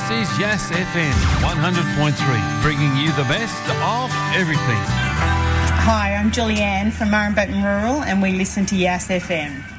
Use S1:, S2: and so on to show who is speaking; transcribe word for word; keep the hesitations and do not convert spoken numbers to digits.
S1: is Yass F M one hundred point three, bringing you the best of everything.
S2: Hi, I'm Julianne from Murrumbeton Rural, and we listen to Yass F M.